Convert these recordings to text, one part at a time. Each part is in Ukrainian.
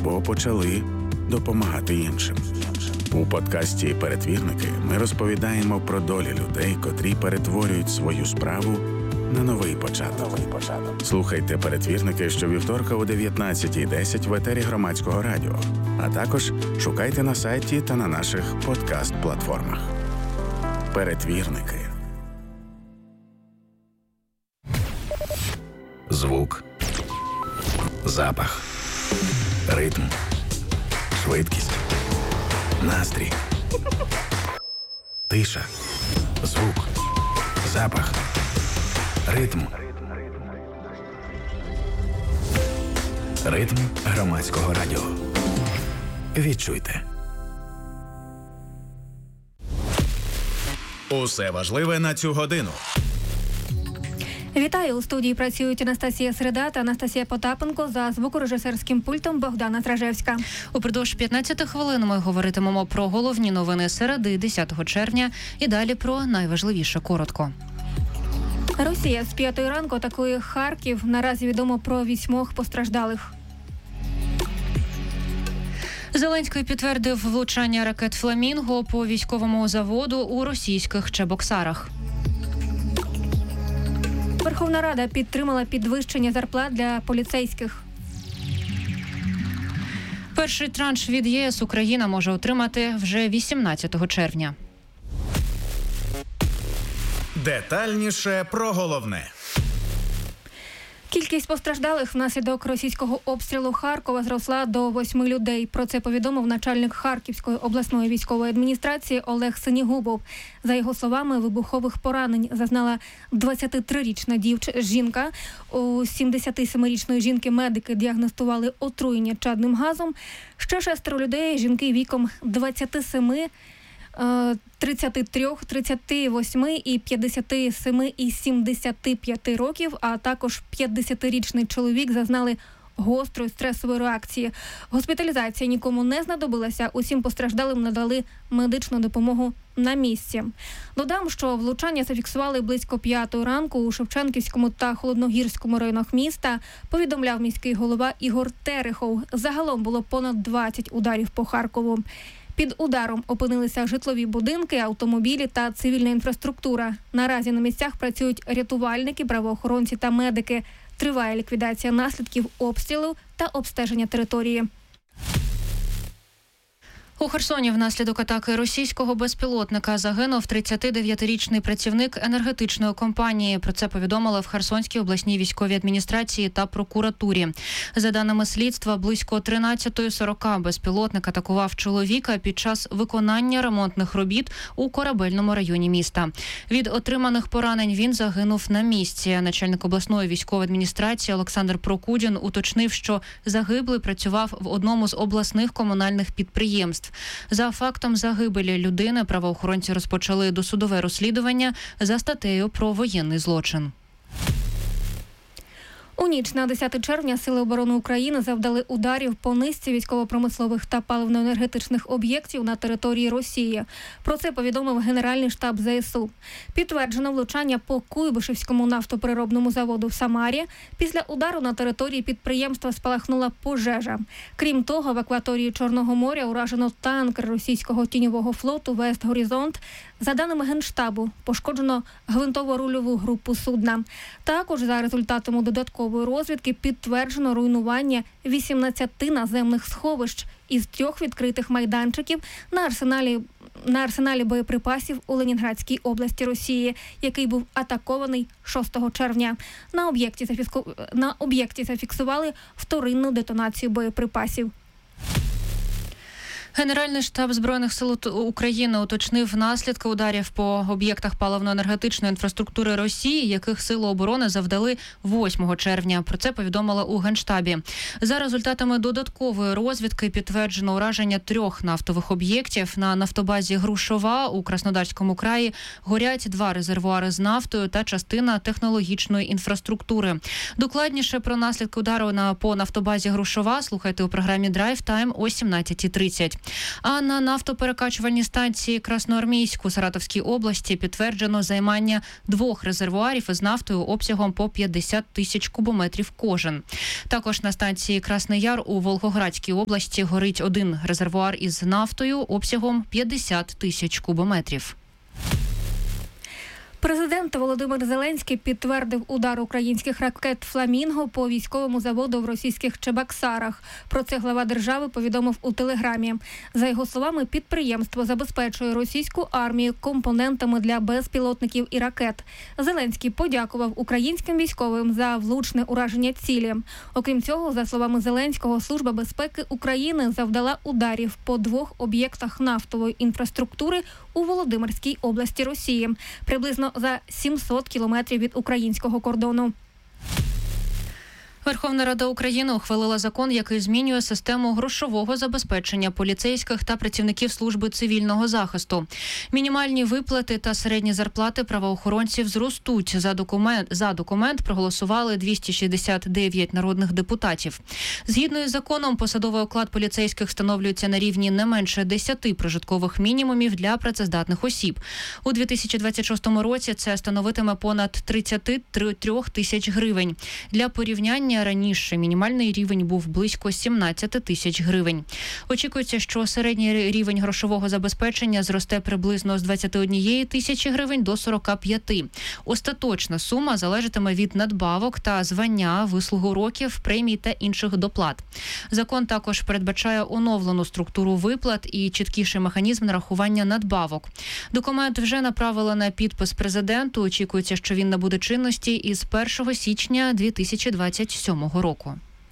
або почали допомагати іншим. У подкасті «Перетвірники» ми розповідаємо про долі людей, котрі перетворюють свою справу на новий початок. Слухайте «Перетвірники» щовівторка о 19:10 в етері Громадського радіо, а також шукайте на сайті та на наших подкаст-платформах. «Перетвірники». Звук, запах, ритм, швидкість, настрій, тиша, звук, запах, ритм. Ритм Громадського радіо. Відчуйте. Усе важливе на цю годину. Вітаю! У студії працюють Анастасія Середа та Анастасія Потапенко, за звукорежисерським пультом Богдана Стражевська. Упродовж 15 хвилин ми говоритимемо про головні новини середи 10 червня і далі про найважливіше коротко. Росія з 5 ранку атакує Харків. Наразі відомо про 8 постраждалих. Зеленський підтвердив влучання ракет «Фламінго» по військовому заводу у російських Чебоксарах. Верховна Рада підтримала підвищення зарплат для поліцейських. Перший транш від ЄС Україна може отримати вже 18 червня. Детальніше про головне. Кількість постраждалих внаслідок російського обстрілу Харкова зросла до 8 людей. Про це повідомив начальник Харківської обласної військової адміністрації Олег Синігубов. За його словами, вибухових поранень зазнала 23-річна жінка. У 77-річної жінки медики діагностували отруєння чадним газом. Ще 6 людей, жінки віком 27, 33, 38 і 57 і 75 років, а також 50-річний чоловік зазнали гострої стресової реакції. Госпіталізація нікому не знадобилася, усім постраждалим надали медичну допомогу на місці. Додам, що влучання зафіксували близько 5 ранку у Шевченківському та Холодногірському районах міста, повідомляв міський голова Ігор Терехов. Загалом було понад 20 ударів по Харкову. Під ударом опинилися житлові будинки, автомобілі та цивільна інфраструктура. Наразі на місцях працюють рятувальники, правоохоронці та медики. Триває ліквідація наслідків обстрілу та обстеження території. У Херсоні внаслідок атаки російського безпілотника загинув 39-річний працівник енергетичної компанії. Про це повідомили в Херсонській обласній військовій адміністрації та прокуратурі. За даними слідства, близько 13:40 безпілотник атакував чоловіка під час виконання ремонтних робіт у корабельному районі міста. Від отриманих поранень він загинув на місці. Начальник обласної військової адміністрації Олександр Прокудін уточнив, що загиблий працював в одному з обласних комунальних підприємств. За фактом загибелі людини правоохоронці розпочали досудове розслідування за статтею про воєнний злочин. У ніч на 10 червня Сили оборони України завдали ударів по низці військово-промислових та паливно-енергетичних об'єктів на території Росії. Про це повідомив Генеральний штаб ЗСУ. Підтверджено влучання по Куйбишевському нафтопереробному заводу в Самарі. Після удару на території підприємства спалахнула пожежа. Крім того, в акваторії Чорного моря уражено танкер російського тіньового флоту «Вест Горизонт». За даними Генштабу, пошкоджено гвинтово-рульову групу судна. Також за результатами додаткової розвідки підтверджено руйнування 18 наземних сховищ із 3 відкритих майданчиків на арсеналі боєприпасів у Ленінградській області Росії, який був атакований 6 червня. На об'єкті зафіксували вторинну детонацію боєприпасів. Генеральний штаб Збройних сил України уточнив наслідки ударів по об'єктах паливно-енергетичної інфраструктури Росії, яких Сили оборони завдали 8 червня. Про це повідомили у Генштабі. За результатами додаткової розвідки підтверджено ураження 3 нафтових об'єктів. На нафтобазі Грушова у Краснодарському краї горять 2 резервуари з нафтою та частина технологічної інфраструктури. Докладніше про наслідки удару по нафтобазі Грушова слухайте у програмі «Драйв Тайм» о 17:30. А на нафтоперекачувальній станції Красноармійську Саратовській області підтверджено займання 2 резервуарів із нафтою обсягом по 50 тисяч кубометрів кожен. Також на станції Красний Яр у Волгоградській області горить 1 резервуар із нафтою обсягом 50 тисяч кубометрів. Президент Володимир Зеленський підтвердив удар українських ракет «Фламінго» по військовому заводу в російських Чебоксарах. Про це глава держави повідомив у Телеграмі. За його словами, підприємство забезпечує російську армію компонентами для безпілотників і ракет. Зеленський подякував українським військовим за влучне ураження цілі. Окрім цього, за словами Зеленського, Служба безпеки України завдала ударів по 2 об'єктах нафтової інфраструктури у Володимирській області Росії, приблизно за 700 кілометрів від українського кордону. Верховна Рада України ухвалила закон, який змінює систему грошового забезпечення поліцейських та працівників служби цивільного захисту. Мінімальні виплати та середні зарплати правоохоронців зростуть. За документ проголосували 269 народних депутатів. Згідно із законом, посадовий оклад поліцейських встановлюється на рівні не менше 10 прожиткових мінімумів для працездатних осіб. У 2026 році це становитиме понад 33 тисяч гривень. Для порівняння раніше мінімальний рівень був близько 17 тисяч гривень. Очікується, що середній рівень грошового забезпечення зросте приблизно з 21 тисячі гривень до 45. Остаточна сума залежатиме від надбавок та звання, вислугу років, премій та інших доплат. Закон також передбачає оновлену структуру виплат і чіткіший механізм нарахування надбавок. Документ вже направили на підпис президенту. Очікується, що він набуде чинності із 1 січня 2027 року.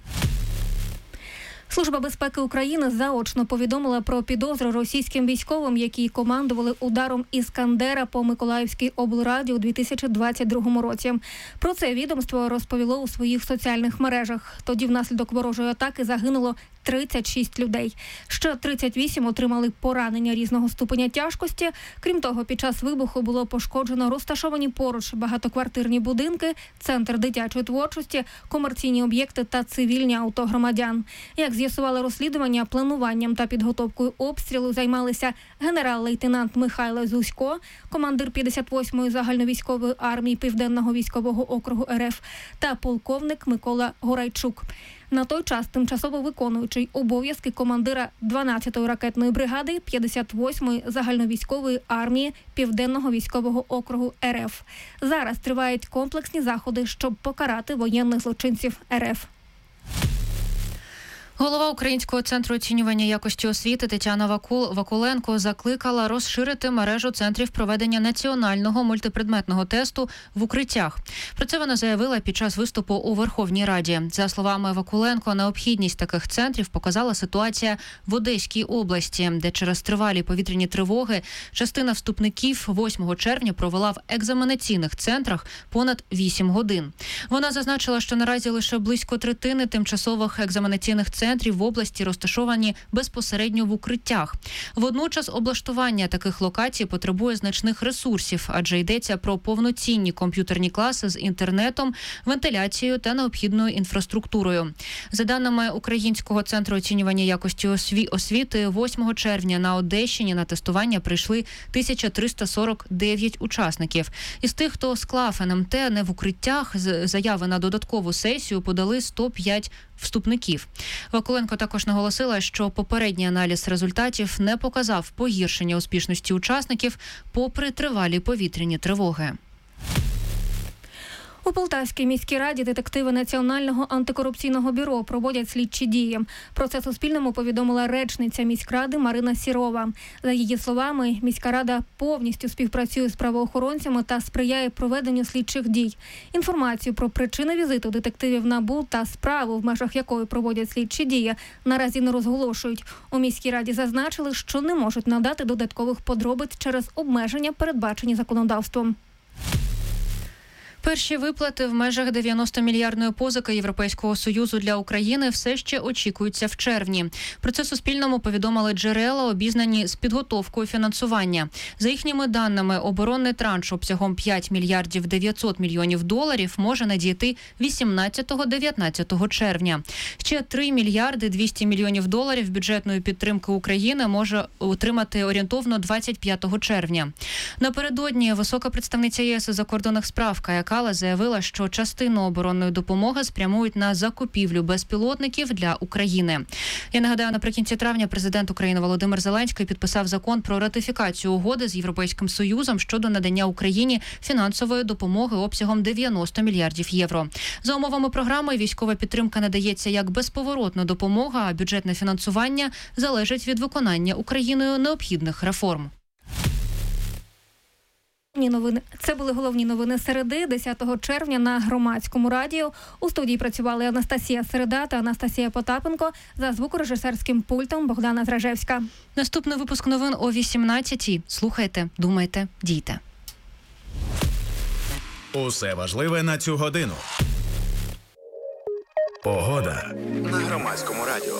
Служба безпеки України заочно повідомила про підозру російським військовим, які командували ударом «Іскандера» по Миколаївській облраді у 2022 році. Про це відомство розповіло у своїх соціальних мережах. Тоді внаслідок ворожої атаки загинуло 36 людей. Ще 38 отримали поранення різного ступеня тяжкості. Крім того, під час вибуху було пошкоджено розташовані поруч багатоквартирні будинки, центр дитячої творчості, комерційні об'єкти та цивільні авто громадян. Як з'ясували розслідування, плануванням та підготовкою обстрілу займалися генерал-лейтенант Михайло Зузько, командир 58-ї загальновійськової армії Південного військового округу РФ та полковник Микола Горайчук. На той час тимчасово виконуючий обов'язки командира 12-ї ракетної бригади 58-ї загальновійськової армії Південного військового округу РФ. Зараз тривають комплексні заходи, щоб покарати воєнних злочинців РФ. Голова Українського центру оцінювання якості освіти Тетяна Вакуленко закликала розширити мережу центрів проведення національного мультипредметного тесту в укриттях. Про це вона заявила під час виступу у Верховній Раді. За словами Вакуленко, необхідність таких центрів показала ситуація в Одеській області, де через тривалі повітряні тривоги частина вступників 8 червня провела в екзаменаційних центрах понад 8 годин. Вона зазначила, що наразі лише близько третини тимчасових екзаменаційних центрів в області розташовані безпосередньо в укриттях. Водночас облаштування таких локацій потребує значних ресурсів, адже йдеться про повноцінні комп'ютерні класи з інтернетом, вентиляцією та необхідною інфраструктурою. За даними Українського центру оцінювання якості освіти, 8 червня на Одещині на тестування прийшли 1349 учасників. Із тих, хто склав НМТ не в укриттях, заяви на додаткову сесію подали 105 вступників. Вакуленко також наголосила, що попередній аналіз результатів не показав погіршення успішності учасників попри тривалі повітряні тривоги. У Полтавській міській раді детективи Національного антикорупційного бюро проводять слідчі дії. Про це Суспільному повідомила речниця міськради Марина Сірова. За її словами, міська рада повністю співпрацює з правоохоронцями та сприяє проведенню слідчих дій. Інформацію про причини візиту детективів НАБУ та справу, в межах якої проводять слідчі дії, наразі не розголошують. У міській раді зазначили, що не можуть надати додаткових подробиць через обмеження, передбачені законодавством. Перші виплати в межах 90-мільярдної позики Європейського Союзу для України все ще очікуються в червні. Про це Суспільному повідомили джерела, обізнані з підготовкою фінансування. За їхніми даними, оборонний транш обсягом 5 мільярдів 900 мільйонів доларів може надійти 18-19 червня. Ще 3 мільярди 200 мільйонів доларів бюджетної підтримки України може отримати орієнтовно 25 червня. Напередодні висока представниця ЄС у закордонних справ Кая Каллас заявила, що частину оборонної допомоги спрямують на закупівлю безпілотників для України. Я нагадаю, наприкінці травня президент України Володимир Зеленський підписав закон про ратифікацію угоди з Європейським Союзом щодо надання Україні фінансової допомоги обсягом 90 мільярдів євро. За умовами програми, військова підтримка надається як безповоротна допомога, а бюджетне фінансування залежить від виконання Україною необхідних реформ. Це були головні новини середи, 10 червня на Громадському радіо. У студії працювали Анастасія Середа та Анастасія Потапенко. За звукорежисерським пультом Богдана Зражевська. Наступний випуск новин о 18-й. Слухайте, думайте, дійте. Усе важливе на цю годину. Погода на Громадському радіо.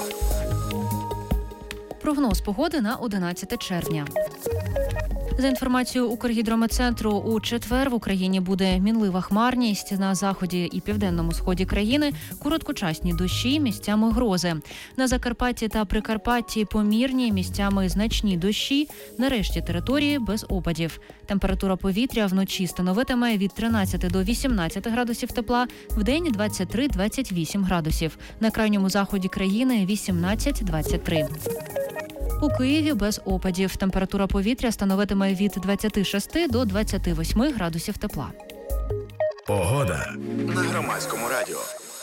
Прогноз погоди на 11 червня. За інформацією Укргідрометцентру, у четвер в Україні буде мінлива хмарність. На заході і південному сході країни короткочасні дощі, місцями грози. На Закарпатті та Прикарпатті помірні, місцями значні дощі. На решті території без опадів. Температура повітря вночі становитиме від 13 до 18 градусів тепла, вдень 23-28 градусів. На крайньому заході країни 18-23. У Києві без опадів. Температура повітря становитиме від 26 до 28 градусів тепла. Погода на Громадському радіо.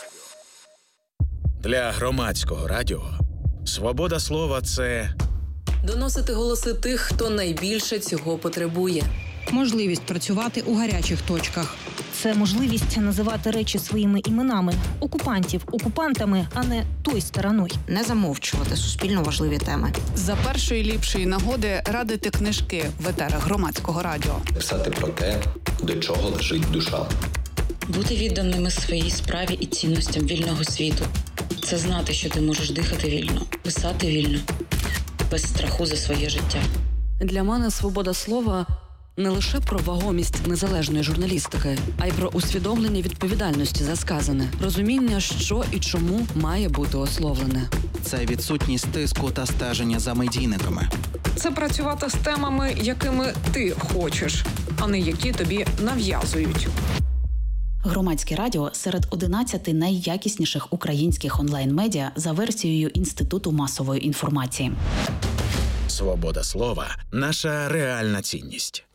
Для Громадського радіо свобода слова – це доносити голоси тих, хто найбільше цього потребує. Можливість працювати у гарячих точках. Це можливість називати речі своїми іменами. Окупантів окупантами, а не той стороною. Не замовчувати суспільно важливі теми. За першої ліпшої нагоди радити книжки в етерах Громадського радіо. Писати про те, до чого лежить душа. Бути відданими своїй справі і цінностям вільного світу. Це знати, що ти можеш дихати вільно, писати вільно, без страху за своє життя. Для мене свобода слова – не лише про вагомість незалежної журналістики, а й про усвідомлення відповідальності за сказане, розуміння, що і чому має бути ословлене. Це відсутність тиску та стеження за медійниками. Це працювати з темами, якими ти хочеш, а не які тобі нав'язують. Громадське радіо серед 11 найякісніших українських онлайн-медіа за версією Інституту масової інформації. свобода слова – наша реальна цінність.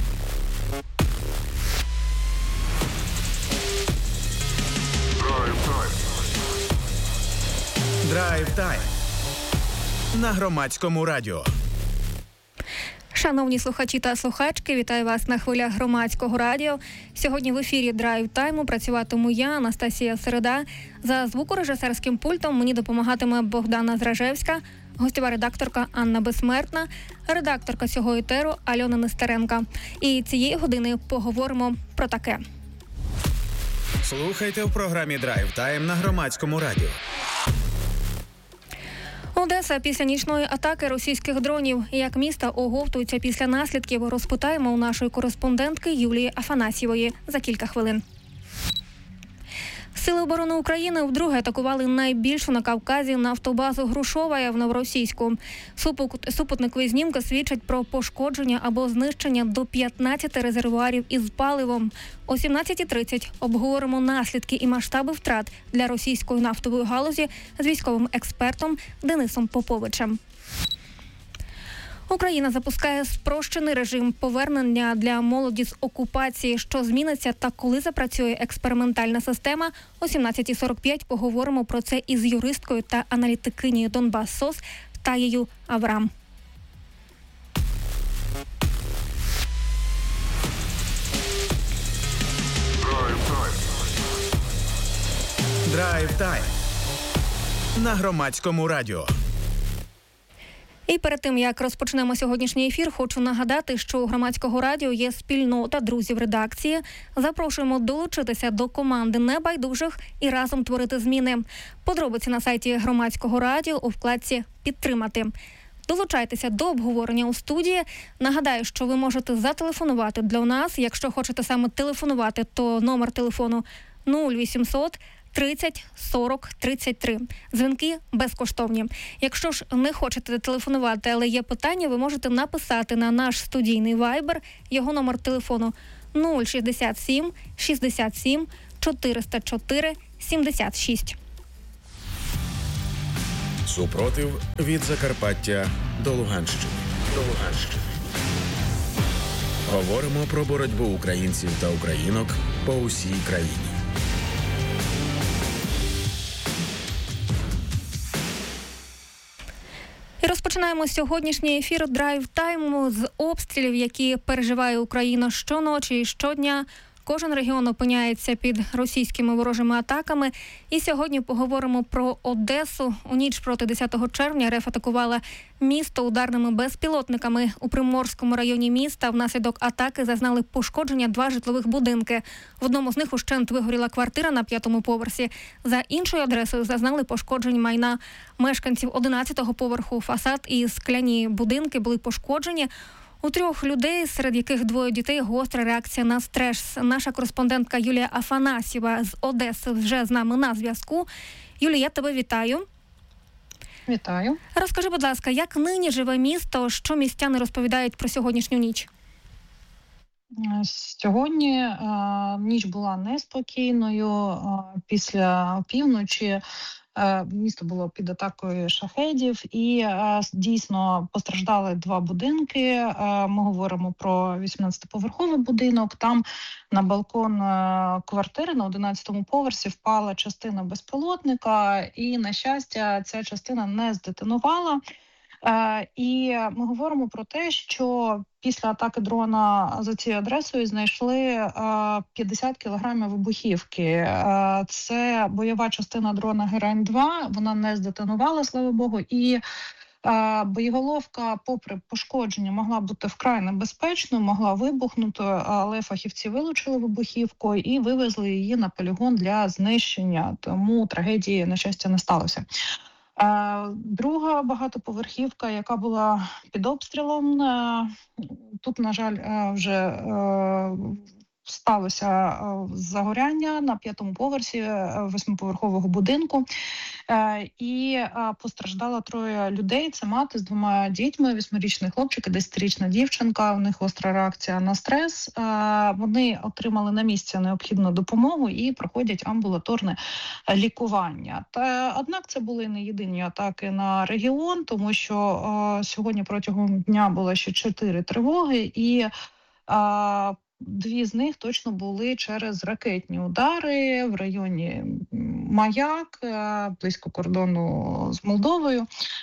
Драйв-тайм на Громадському радіо. Шановні слухачі та слухачки, вітаю вас на хвилях Громадського радіо. Сьогодні в ефірі Драйв-тайму працюватиму я, Анастасія Середа. За звукорежисерським пультом мені допомагатиме Богдана Зражевська, гостєва редакторка Анна Безсмертна, редакторка цього етеру Альона Нестеренка. І цієї години поговоримо про таке. Слухайте в програмі Драйв-тайм на Громадському радіо. Одеса після нічної атаки російських дронів. Як місто оговтується після наслідків, розпитаємо у нашої кореспондентки Юлії Афанасьєвої за кілька хвилин. Сили оборони України вдруге атакували найбільшу на Кавказі нафтобазу Грушовая в Новоросійську. Супутникові знімки свідчать про пошкодження або знищення до 15 резервуарів із паливом. О 17:30 обговоримо наслідки і масштаби втрат для російської нафтової галузі з військовим експертом Денисом Поповичем. Україна запускає спрощений режим повернення для молоді з окупації. Що зміниться та коли запрацює експериментальна система? О 17:45 поговоримо про це із юристкою та аналітикинею Донбас-СОС Таєю Аврам. Драйв-тайм на Громадському радіо. І перед тим, як розпочнемо сьогоднішній ефір, хочу нагадати, що у Громадського радіо є спільнота друзів редакції. Запрошуємо долучитися до команди небайдужих і разом творити зміни. Подробиці на сайті Громадського радіо у вкладці «Підтримати». Долучайтеся до обговорення у студії. Нагадаю, що ви можете зателефонувати для нас. Якщо хочете саме телефонувати, то номер телефону 0800 30 40 33. Дзвінки безкоштовні. Якщо ж не хочете телефонувати, але є питання, ви можете написати на наш студійний вайбер. Його номер телефону 067 67 404 76. Супротив від Закарпаття до Луганщини. Говоримо про боротьбу українців та українок по усій країні. І розпочинаємо сьогоднішній ефір драйв-тайму з обстрілів, які переживає Україна щоночі і щодня. Кожен регіон опиняється під російськими ворожими атаками. І сьогодні поговоримо про Одесу. У ніч проти 10 червня РФ атакувала місто ударними безпілотниками. У Приморському районі міста внаслідок атаки зазнали пошкодження 2 житлових будинки. В одному з них ущент вигоріла квартира на 5-му поверсі. За іншою адресою зазнали пошкоджень майна мешканців 11-го поверху. Фасад і скляні будинки були пошкоджені. У 3 людей, серед яких 2 дітей, гостра реакція на стрес. Наша кореспондентка Юлія Афанасьєва з Одеси вже з нами на зв'язку. Юлія, я тебе вітаю. Вітаю. Розкажи, будь ласка, як нині живе місто, що містяни розповідають про сьогоднішню ніч? Сьогодні ніч була неспокійною. Після півночі місто було під атакою шахедів і дійсно постраждали 2 будинки. Ми говоримо про 18-поверховий будинок. Там на балкон квартири на 11-му поверсі впала частина безпілотника і, на щастя, ця частина не здетонувала. І ми говоримо про те, що після атаки дрона за цією адресою знайшли 50 кілограмів вибухівки. Це бойова частина дрона Герань-2, вона не здетонувала, слава Богу, і боєголовка, попри пошкодження, могла бути вкрай небезпечною, могла вибухнути, але фахівці вилучили вибухівку і вивезли її на полігон для знищення, тому трагедії, на щастя, не сталося. Друга багатоповерхівка, яка була під обстрілом, тут, на жаль, вже сталося загоряння на 5-му поверсі 8-поверхового будинку. І постраждало 3 людей. Це мати з 2 дітьми, 8-річний хлопчик і 10-річна дівчинка. У них гостра реакція на стрес. Вони отримали на місці необхідну допомогу і проходять амбулаторне лікування. Однак це були не єдині атаки на регіон, тому що сьогодні протягом дня було ще 4 тривоги і 2 з них точно були через ракетні удари в районі Маяк, близько кордону з Молдовою.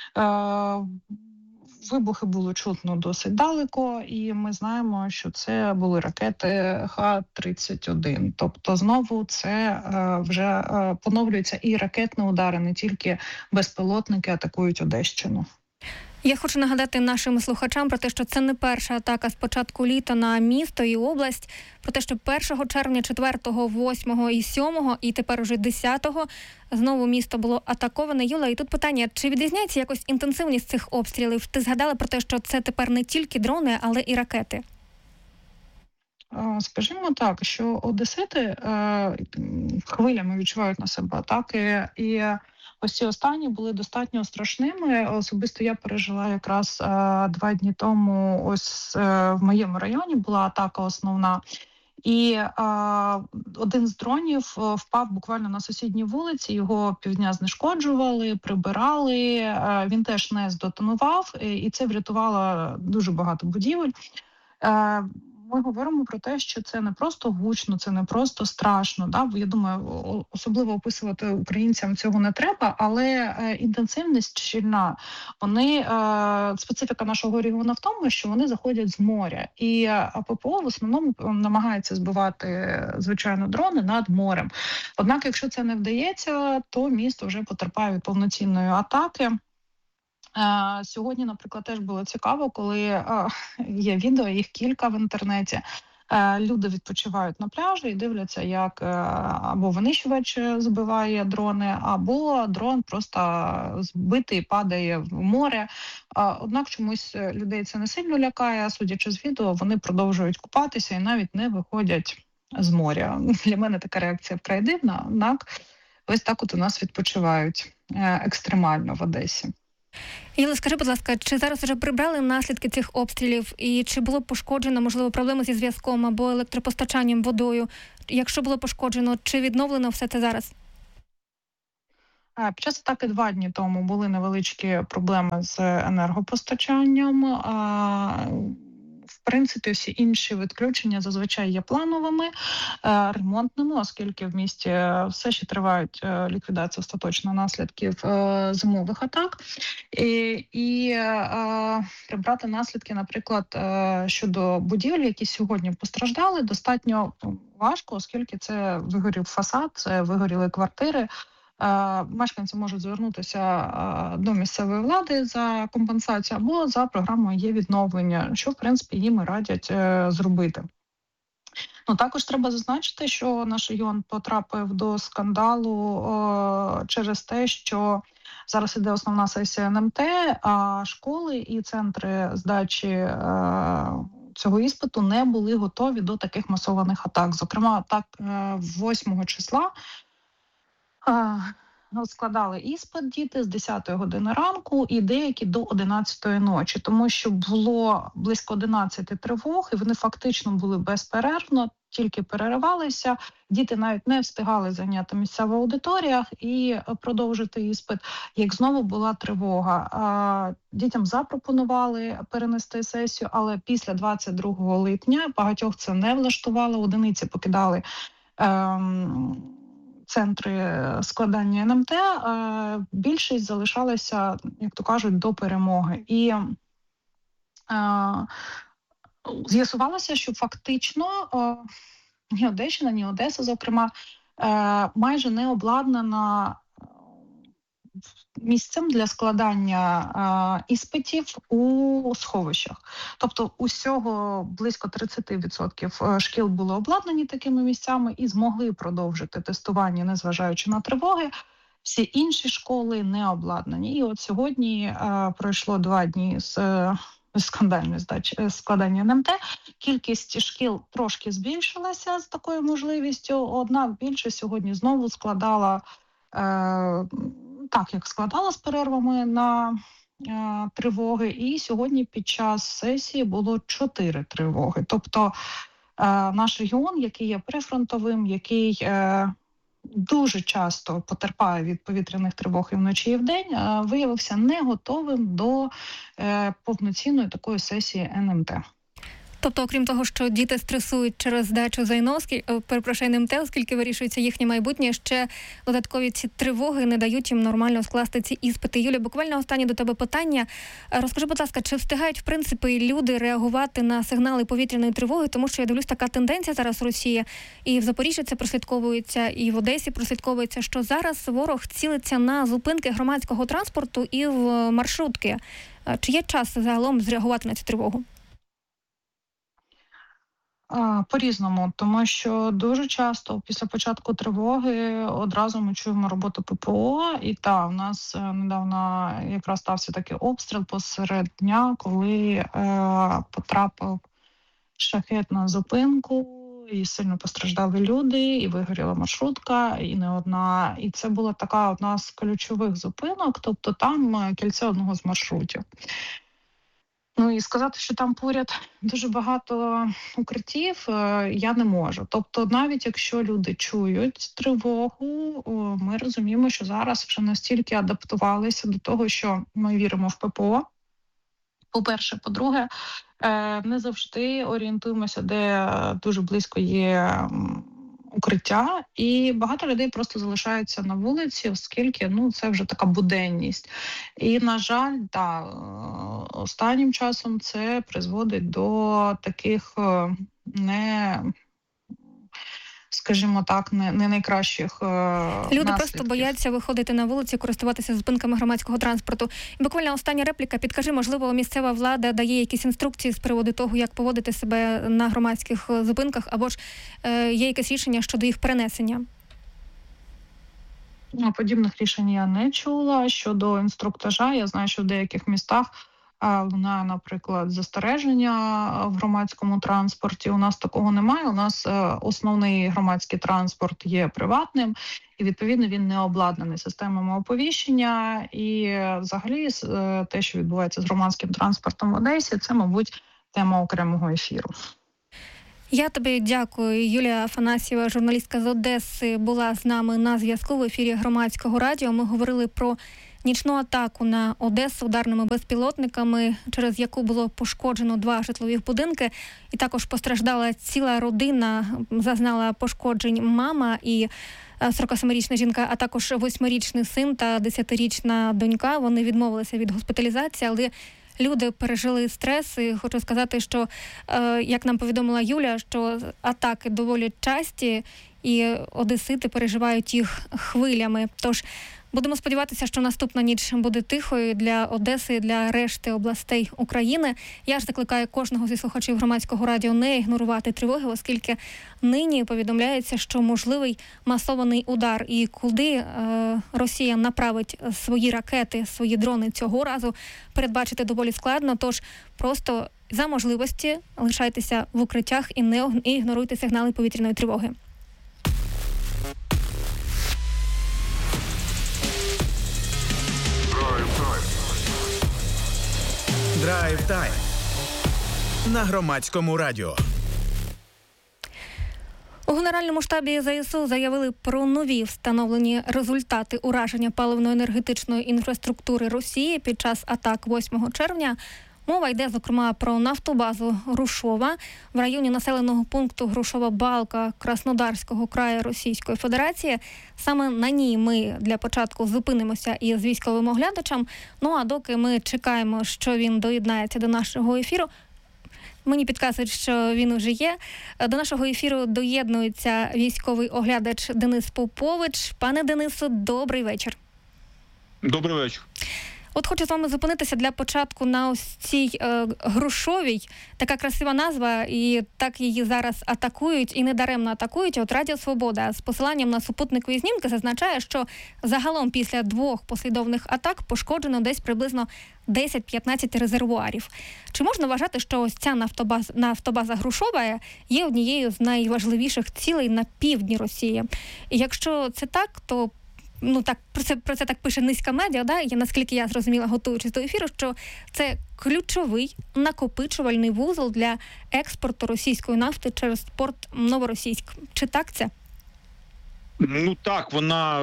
Вибухи було чутно досить далеко, і ми знаємо, що це були ракети Х-31. Тобто знову це вже поновлюються і ракетні удари, не тільки безпілотники атакують Одещину. Я хочу нагадати нашим слухачам про те, що це не перша атака з початку літа на місто і область, про те, що 1 червня, 4, 8 і 7, і тепер уже 10 знову місто було атаковане. Юла, і тут питання, чи відрізняється якось інтенсивність цих обстрілів? Ти згадала про те, що це тепер не тільки дрони, але і ракети. Скажімо так, що одесити хвилями відчувають на себе атаки, і ось ці останні були достатньо страшними. Особисто я пережила якраз 2 дні тому, ось в моєму районі була атака основна. І один з дронів впав буквально на сусідній вулиці, його півдня знешкоджували, прибирали, він теж не здетонував, і це врятувало дуже багато будівель. Ми говоримо про те, що це не просто гучно, це не просто страшно. Да? Я думаю, особливо описувати українцям цього не треба, але інтенсивність щільна. Специфіка нашого регіону в тому, що вони заходять з моря. І ППО в основному намагається збивати, звичайно, дрони над морем. Однак, якщо це не вдається, то місто вже потерпає від повноцінної атаки. Сьогодні, наприклад, теж було цікаво, коли є відео, їх кілька в інтернеті. Люди відпочивають на пляжі і дивляться, як або винищувач збиває дрони, або дрон просто збитий падає в море. Однак чомусь людей це не сильно лякає. Судячи з відео, вони продовжують купатися і навіть не виходять з моря. Для мене така реакція вкрай дивна, однак ось так от у нас відпочивають екстремально в Одесі. Юлія, скажи, будь ласка, чи зараз вже прибрали наслідки цих обстрілів і чи було пошкоджено, можливо, проблеми зі зв'язком або електропостачанням, водою? Якщо було пошкоджено, чи відновлено все це зараз? Під час атаки 2 дні тому були невеличкі проблеми з енергопостачанням. В принципі, всі інші відключення зазвичай є плановими, ремонтними, оскільки в місті все ще тривають ліквідація остаточно наслідків зимових атак. І прибрати наслідки, наприклад, щодо будівель, які сьогодні постраждали, достатньо важко, оскільки це вигорів фасад, це вигоріли квартири. Мешканці можуть звернутися до місцевої влади за компенсацію або за програмою є відновлення, що, в принципі, їм і радять зробити. Також треба зазначити, що наш регіон потрапив до скандалу через те, що зараз іде основна сесія НМТ, а школи і центри здачі цього іспиту не були готові до таких масованих атак. Зокрема, атак 8 числа складали іспит діти з 10 години ранку і деякі до 11 ночі, тому що було близько 11 тривог, і вони фактично були безперервно, тільки переривалися. Діти навіть не встигали зайняти місця в аудиторіях і продовжити іспит, як знову була тривога. Дітям запропонували перенести сесію, але після 22 липня багатьох це не влаштувало, одиниці покидали центри складання НМТ, більшість залишалася, як то кажуть, до перемоги. І з'ясувалося, що фактично ні Одещина, ні Одеса, зокрема, майже не обладнана місцем для складання іспитів у сховищах. Тобто усього близько 30% шкіл були обладнані такими місцями і змогли продовжити тестування, незважаючи на тривоги. Всі інші школи не обладнані. І от сьогодні пройшло 2 дні з скандальної складання НМТ. Кількість шкіл трошки збільшилася з такою можливістю, однак більшість сьогодні знову складала так, як складала з перервами на тривоги, і сьогодні під час сесії було 4 тривоги. Тобто наш регіон, який є прифронтовим, який дуже часто потерпає від повітряних тривог і вночі, і вдень, виявився не готовим до повноцінної такої сесії НМТ. Тобто, окрім того, що діти стресують через здачу ЗНО, НМТ, оскільки вирішується їхнє майбутнє, ще додаткові ці тривоги не дають їм нормально скласти ці іспити. Юля, буквально останнє до тебе питання. Розкажи, будь ласка, чи встигають, в принципі, люди реагувати на сигнали повітряної тривоги? Тому що, я дивлюсь, така тенденція зараз в Росії, і в Запоріжжі це прослідковується, і в Одесі прослідковується, що зараз ворог цілиться на зупинки громадського транспорту і в маршрутки. Чи є час загалом зреагувати на цю тривогу? По-різному, тому що дуже часто після початку тривоги одразу ми чуємо роботу ППО, і у нас недавно якраз стався такий обстріл посеред дня, коли потрапив шахет на зупинку, і сильно постраждали люди, і вигоріла маршрутка, і не одна. І це була така одна з ключових зупинок, тобто там кільце одного з маршрутів. І сказати, що там поряд дуже багато укриттів, я не можу. Тобто навіть якщо люди чують тривогу, ми розуміємо, що зараз вже настільки адаптувалися до того, що ми віримо в ППО. По-перше. По-друге, не завжди орієнтуємося, де дуже близько є укриття, і багато людей просто залишаються на вулиці, оскільки це вже така буденність. І, на жаль, останнім часом це призводить до таких скажімо так, не найкращих Люди наслідків. Просто бояться виходити на вулиці, користуватися зупинками громадського транспорту. І буквально остання репліка. Підкажи, можливо, місцева влада дає якісь інструкції з приводу того, як поводити себе на громадських зупинках, або ж є якесь рішення щодо їх перенесення? Подібних рішень я не чула. Щодо інструктажа, я знаю, що в деяких містах лунає, наприклад, застереження в громадському транспорті. У нас такого немає. У нас основний громадський транспорт є приватним, і, відповідно, він не обладнаний системами оповіщення. І, взагалі, те, що відбувається з громадським транспортом в Одесі, це, мабуть, тема окремого ефіру. Я тобі дякую. Юлія Афанасьєва, журналістка з Одеси, була з нами на зв'язку в ефірі Громадського радіо. Ми говорили про нічну атаку на Одесу ударними безпілотниками, через яку було пошкоджено 2 житлові будинки. І також постраждала ціла родина, зазнала пошкоджень мама і 47-річна жінка, а також 8-річний син та 10-річна донька. Вони відмовилися від госпіталізації, але люди пережили стрес. І хочу сказати, що, як нам повідомила Юля, що атаки доволі часті і одесити переживають їх хвилями. Тож будемо сподіватися, що наступна ніч буде тихою для Одеси і для решти областей України. Я ж закликаю кожного зі слухачів Громадського радіо не ігнорувати тривоги, оскільки нині повідомляється, що можливий масований удар. І куди Росія направить свої ракети, свої дрони цього разу, передбачити доволі складно. Тож просто за можливості лишайтеся в укриттях і не ігноруйте сигнали повітряної тривоги. Драйв-тайм на Громадському радіо. У Генеральному штабі ЗСУ заявили про нові встановлені результати ураження паливно-енергетичної інфраструктури Росії під час атак 8 червня. Мова йде, зокрема, про нафтобазу Грушова в районі населеного пункту Грушова-Балка Краснодарського краю Російської Федерації. Саме на ній ми для початку зупинимося із військовим оглядачем. Ну а доки ми чекаємо, що він доєднається до нашого ефіру, мені підказують, що він уже є. До нашого ефіру доєднується військовий оглядач Денис Попович. Пане Денису, добрий вечір. Добрий вечір. От хочу з вами зупинитися для початку на ось цій Грушовій. Така красива назва, і так її зараз атакують, і недаремно атакують. От Радіо Свобода з посиланням на супутникові знімки зазначає, що загалом після 2 послідовних атак пошкоджено десь приблизно 10-15 резервуарів. Чи можна вважати, що ось ця нафтобаза Грушова є однією з найважливіших цілей на півдні Росії? І якщо це так, то про це так пише Низька медіа, да? І наскільки я зрозуміла, готуючись до ефіру, що це ключовий накопичувальний вузол для експорту російської нафти через порт Новоросійськ. Чи так це? Так, вона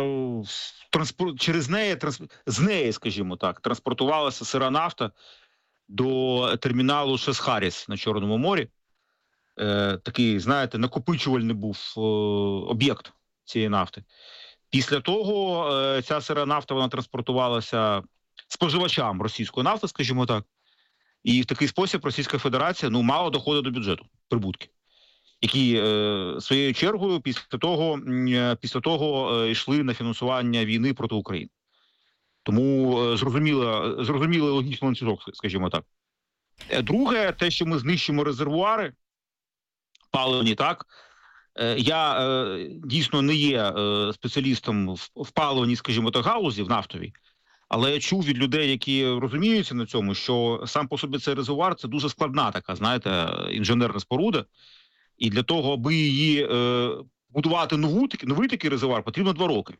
з неї, скажімо так, транспортувалася сира нафта до терміналу Шесхаріс на Чорному морі. Такий, знаєте, накопичувальний був об'єкт цієї нафти. Після того ця сира нафта, вона транспортувалася споживачам російської нафти, скажімо так, і в такий спосіб Російська Федерація мала доходи до бюджету, прибутки, які своєю чергою після того йшли на фінансування війни проти України. Тому зрозумілий логічний ланцюжок, скажімо так. Друге, те, що ми знищимо резервуари паливні, так. Я дійсно не є спеціалістом в паливній, скажімо так, галузі, в нафтовій, але я чув від людей, які розуміються на цьому, що сам по собі цей резервуар – це дуже складна така, знаєте, інженерна споруда, і для того, аби її будувати новий такий резервуар, потрібно 2 роки.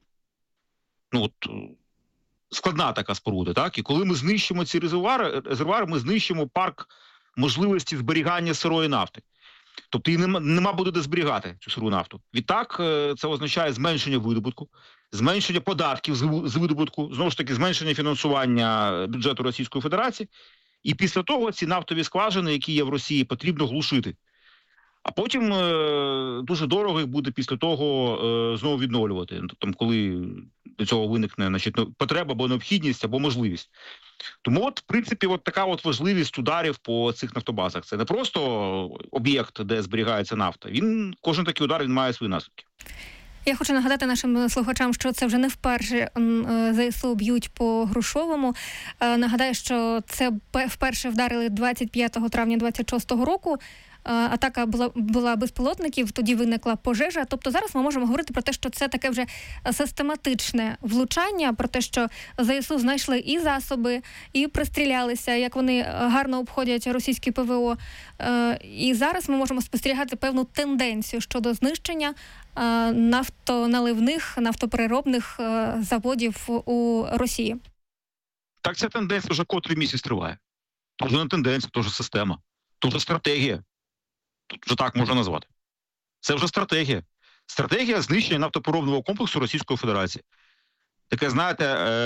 Складна така споруда, так? І коли ми знищимо ці резервуари, ми знищимо парк можливості зберігання сирої нафти. Тобто її нема буде де зберігати цю сиру нафту. Відтак це означає зменшення видобутку, зменшення податків з видобутку, знову ж таки зменшення фінансування бюджету Російської Федерації. І після того ці нафтові скважини, які є в Росії, потрібно глушити. А потім дуже дорого їх буде після того знову відновлювати, там, коли до цього виникне, значить, потреба або необхідність, або можливість. Тому, от, в принципі, от така от важливість ударів по цих нафтобазах. Це не просто об'єкт, де зберігається нафта. Кожен такий удар, він має свої наслідки. Я хочу нагадати нашим слухачам, що це вже не вперше ЗСУ б'ють по Грушовому. Нагадаю, що це вперше вдарили 25 травня 26-го року. Атака була безпілотників, тоді виникла пожежа. Тобто зараз ми можемо говорити про те, що це таке вже систематичне влучання, про те, що ЗСУ знайшли і засоби, і пристрілялися, як вони гарно обходять російські ПВО. І зараз ми можемо спостерігати певну тенденцію щодо знищення нафтоналивних, нафтопереробних заводів у Росії. Так, ця тенденція вже котрий місяць триває. То вже не тенденція, то вже система, то вже стратегія. Тут вже так можна назвати. Це вже стратегія. Стратегія знищення нафтопереробного комплексу Російської Федерації. Таке, знаєте,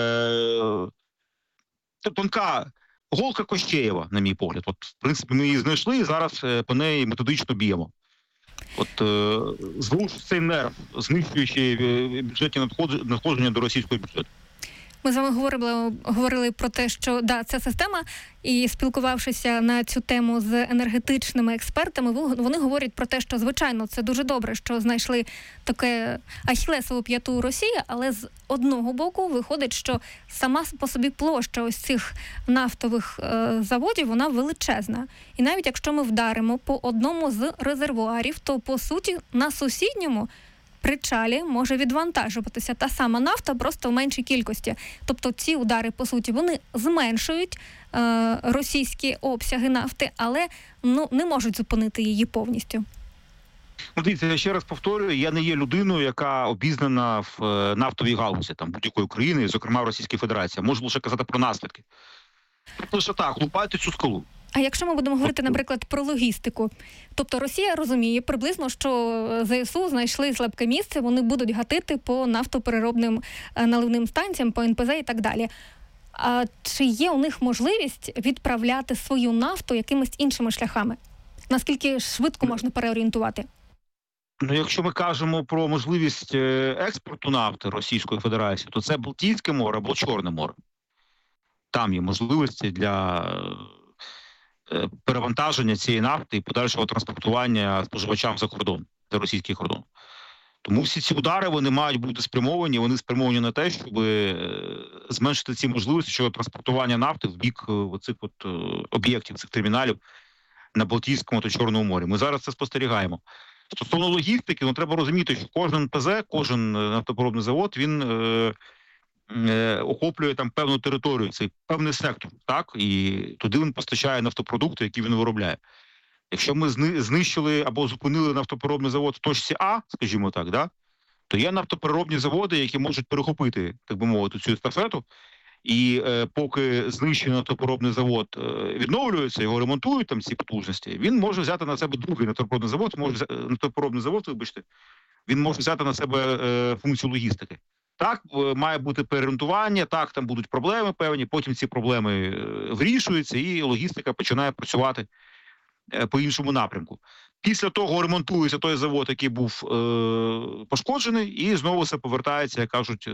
тонка голка Кощеєва, на мій погляд. От, в принципі, ми її знайшли і зараз по неї методично б'ємо. От, зрушує цей нерв, знищуючи бюджетні надходження до російського бюджету. Ми з вами говорили про те, що це система, і спілкувавшися на цю тему з енергетичними експертами, вони говорять про те, що, звичайно, це дуже добре, що знайшли таке ахілесову п'яту Росії, але з одного боку виходить, що сама по собі площа ось цих нафтових заводів, вона величезна. І навіть якщо ми вдаримо по одному з резервуарів, то, по суті, на сусідньому причалі може відвантажуватися та сама нафта, просто в меншій кількості. Тобто ці удари, по суті, вони зменшують російські обсяги нафти, але не можуть зупинити її повністю. Дивіться, я ще раз повторюю, я не є людиною, яка обізнана в нафтовій галузі там будь-якої країни, зокрема Російської Федерації. Можу лише казати про наслідки. Лише так, лупайте цю скалу. А якщо ми будемо говорити, наприклад, про логістику, тобто Росія розуміє приблизно, що ЗСУ знайшли слабке місце, вони будуть гатити по нафтопереробним наливним станціям, по НПЗ і так далі. А чи є у них можливість відправляти свою нафту якимись іншими шляхами? Наскільки швидко можна переорієнтувати? Якщо ми кажемо про можливість експорту нафти Російської Федерації, то це Балтійське море або Чорне море. Там є можливості для перевантаження цієї нафти і подальшого транспортування споживачам за кордон, за російський кордон. Тому всі ці удари, вони мають бути спрямовані, вони спрямовані на те, щоб зменшити ці можливості щодо транспортування нафти в бік оцих об'єктів, цих терміналів на Балтійському та Чорному морі. Ми зараз це спостерігаємо. Стосовно логістики, треба розуміти, що кожен НПЗ, кожен нафтопереробний завод, він охоплює там певну територію, це певний сектор, так? І туди він постачає нафтопродукти, які він виробляє. Якщо ми знищили або зупинили нафтопереробний завод в точці А, скажімо так, да? То є нафтопереробні заводи, які можуть перехопити, так би мовити, цю естафету, і поки знищений нафтопереробний завод відновлюється, його ремонтують, там ці потужності, він може взяти на себе другий нафтопереробний завод, він може взяти на себе функцію логістики. Так, має бути переорієнтування, так, там будуть проблеми певні, потім ці проблеми вирішуються і логістика починає працювати по іншому напрямку. Після того ремонтується той завод, який був пошкоджений, і знову все повертається, як кажуть,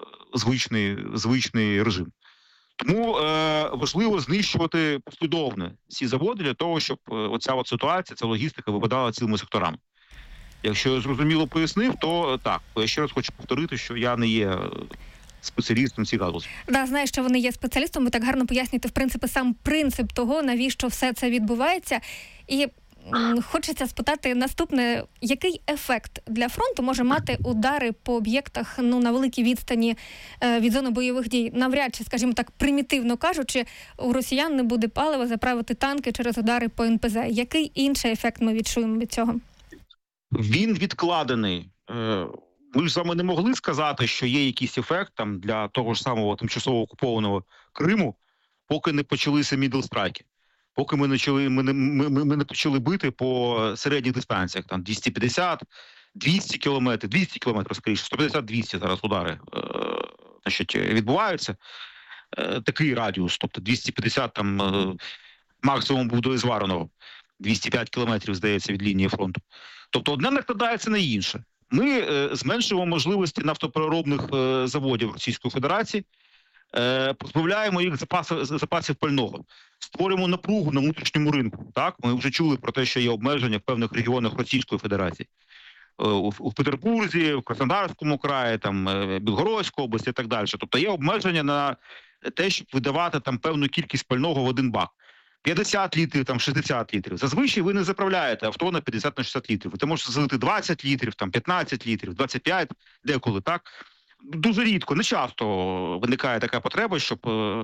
звичний режим. Тому важливо знищувати послідовно ці заводи для того, щоб оця ситуація, ця логістика випадала цілими секторами. Якщо я зрозуміло пояснив, то так. Я ще раз хочу повторити, що я не є спеціалістом цієї галузі. Знаю, що вони є спеціалістом, ви так гарно пояснюєте, в принципі, сам принцип того, навіщо все це відбувається. І хочеться спитати наступне, який ефект для фронту може мати удари по об'єктах на великій відстані від зони бойових дій? Навряд чи, скажімо так, примітивно кажучи, у росіян не буде палива заправити танки через удари по НПЗ. Який інший ефект ми відчуємо від цього? Він відкладений. Ми ж з вами не могли сказати, що є якийсь ефект там для того ж самого тимчасово окупованого Криму, поки не почалися мідл-страйки. Поки ми не почали бити по середніх дистанціях, там 250, 200 кілометрів, 200 кілометрів, скоріше, 150-200 зараз удари відбуваються. Такий радіус, тобто 250 там максимум був до Ізвареного. 205 кілометрів, здається, від лінії фронту. Тобто одне накладається на інше. Ми зменшуємо можливості нафтопереробних заводів Російської Федерації, позбавляємо їх запасів пального, створюємо напругу на внутрішньому ринку. Так, ми вже чули про те, що є обмеження в певних регіонах Російської Федерації. У Петербурзі, в Краснодарському краї, там, Білгородській області і так далі. Тобто є обмеження на те, щоб видавати там певну кількість пального в один бак. 50 літрів, там 60 літрів. Зазвичай ви не заправляєте авто на 50-60 літрів. Ви можете залити 20 літрів, там 15 літрів, 25 деколи, так? Дуже рідко, не часто виникає така потреба, щоб